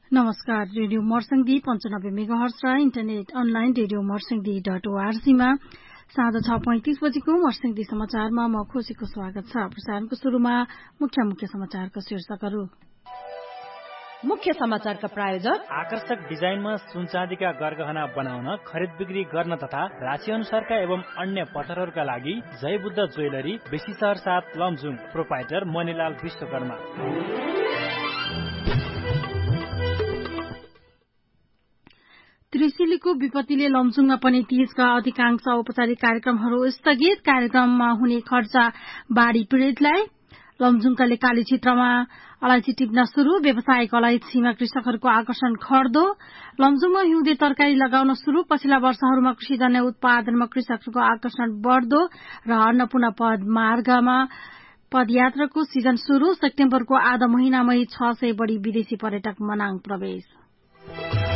नमस्कार। Radio मर्सङ्गी 95 megahertz र internet online radio मर्सङ्गी.org मा साँझ 6:35 बजेको मर्सङ्गी समाचारमा म खुशीको स्वागत छ। प्रसारणको शुरूमा मुख्य समाचारका शीर्षकहरू। मुख्य समाचारका प्रायोजक आकर्षक डिजाइनमा सुनचाँदीका गरगहना बनाउन, खरिद बिक्री गर्न तथा राशि अनुसारका एवं अन्य पत्थरहरूका लागि जय बुद्ध ज्वेलरी, बेसी शहर 7 लमजुङ। प्रोपाइटर मणिलाल विश्वकर्मा। त्रिशुलीको विपत्तिले लमजुङमा पनि तीजका अधिकांश औपचारिक कार्यक्रमहरू स्थगित। कार्यक्रममा हुने खर्च बाढ़ी पीड़ितलाई। लमजुङका लेकाली क्षेत्रमा अलैँची टिप्न शुरू। व्यावसायिक अलैँचीमा कृषकहरूको आकर्षण खर्दो। लमजुङमा हिउँदे तरकारी लगाउन शुरू। पछिल्ला वर्षहरूमा कृषिजन्य उत्पादनमा कृषकहरूको आकर्षण बढ़दो र अन्नपूर्ण पदमार्गमा पदयात्राको सिजन शुरू। सेप्टेम्बरको आधा महिनामै 600 बढ़ी विदेशी पर्यटक मनाङ प्रवेश।